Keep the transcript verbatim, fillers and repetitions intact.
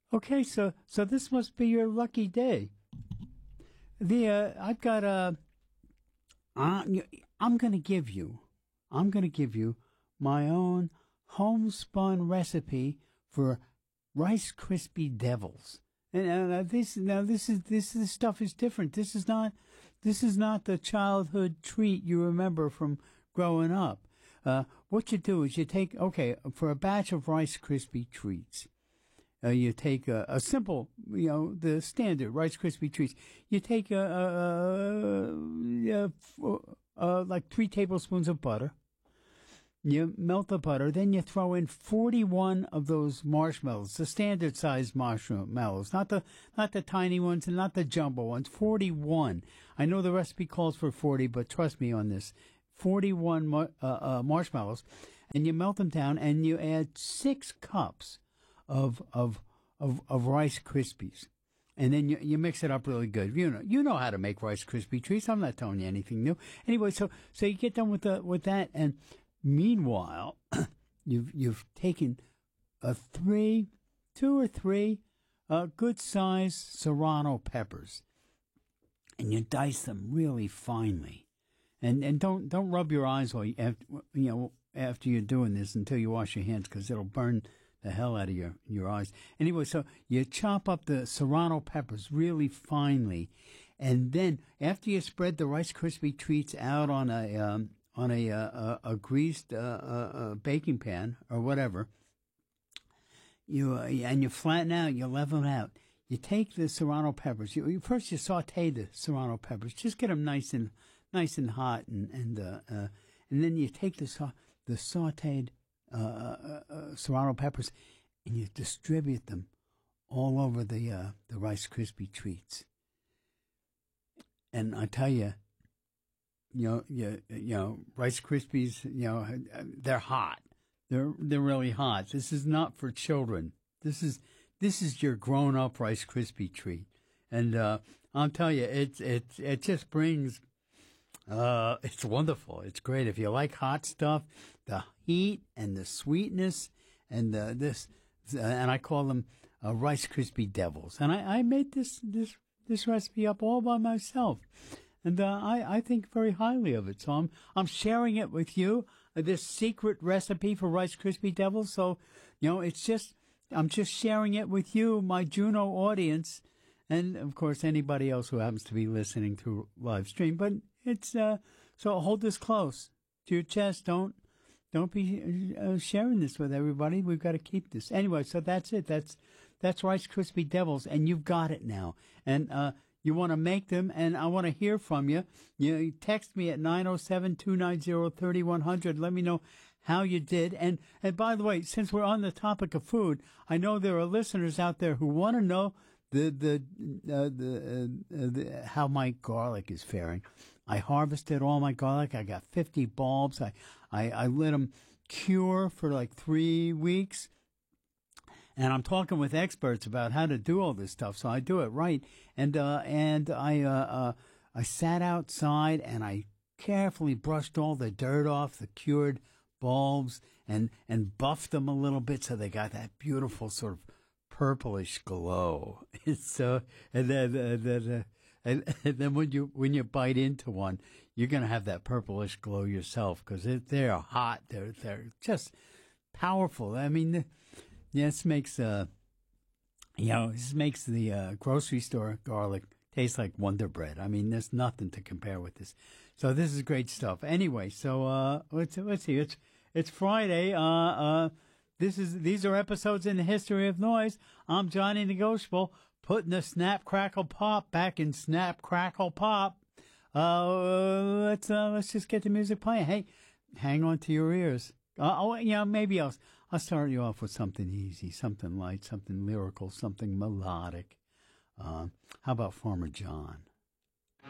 Okay, so so this must be your lucky day. The uh, I've got a. Uh, I'm going to give you. I'm going to give you my own homespun recipe for Rice Krispie Devils. And uh, this now this is this this stuff is different. This is not this is not the childhood treat you remember from growing up. Uh, what you do is you take okay for a batch of Rice Krispie treats. Uh, you take a, a simple, you know, the standard Rice Krispie treats. You take a, a, a, a, a like three tablespoons of butter. You melt the butter, then you throw in forty-one of those marshmallows, the standard sized marshmallows, not the not the tiny ones and not the jumbo ones. forty-one. I know the recipe calls for forty, but trust me on this. forty-one mar- uh, uh, marshmallows, and you melt them down, and you add six cups of of of, of Rice Krispies. And then you, you mix it up really good. You know, you know how to make Rice Krispie treats. I'm not telling you anything new. Anyway, so so you get done with the with that, and meanwhile, you've you've taken a three, two or three, uh, good sized serrano peppers, and you dice them really finely, and and don't don't rub your eyes while you, after, you know after you're doing this until you wash your hands because it'll burn the hell out of your, your eyes. Anyway, so you chop up the serrano peppers really finely, and then after you spread the Rice Krispie treats out on a um, on a uh, a, a greased uh, uh, baking pan or whatever, you uh, and you flatten out, you level it out. You take the serrano peppers. You, you first you saute the serrano peppers, just get them nice and nice and hot, and and uh, uh, and then you take the the sautéed Uh, uh, uh, serrano peppers, and you distribute them all over the uh, the Rice Krispie treats. And I tell you, you know, you, you know, Rice Krispies, you know, they're hot. They're they're really hot. This is not for children. This is this is your grown up Rice Krispie treat. And uh, I'll tell you, it it it just brings. Uh, it's wonderful. It's great. If you like hot stuff, the heat and the sweetness and the, this, uh, and I call them uh, Rice Krispie Devils. And I, I made this, this, this recipe up all by myself. And, uh, I, I think very highly of it. So I'm, I'm sharing it with you, uh, this secret recipe for Rice Krispie Devils. So, you know, it's just, I'm just sharing it with you, my Juno audience. And of course, anybody else who happens to be listening through live stream, but it's, uh, so hold this close to your chest. Don't, don't be uh, sharing this with everybody. We've got to keep this. Anyway, so that's it. That's, that's Rice Krispie Devils, and you've got it now. And, uh, you want to make them, and I want to hear from you. You text me at nine oh seven, two nine zero, three one zero zero. Let me know how you did. And, and by the way, since we're on the topic of food, I know there are listeners out there who want to know the, the, uh, the, uh, the, how my garlic is faring. I harvested all my garlic. I got fifty bulbs. I, I, I let them cure for like three weeks. And I'm talking with experts about how to do all this stuff, so I do it right. And uh, and I uh, uh, I sat outside and I carefully brushed all the dirt off the cured bulbs and and buffed them a little bit so they got that beautiful sort of purplish glow. It's uh, and then uh, then. Uh, And, and then when you when you bite into one, you're gonna have that purplish glow yourself because they're hot. They're they're just powerful. I mean, this makes uh, you know, this makes the uh, grocery store garlic taste like Wonder Bread. I mean, there's nothing to compare with this. So this is great stuff. Anyway, so uh, let's let's see. It's it's Friday. Uh, uh, this is these are episodes in the history of noise. I'm Johnny Negotiable. Putting the Snap Crackle Pop back in Snap Crackle Pop. Uh, let's uh, let's just get the music playing. Hey, hang on to your ears. Uh, oh, yeah, maybe I'll I'll start you off with something easy, something light, something lyrical, something melodic. Uh, how about Farmer John?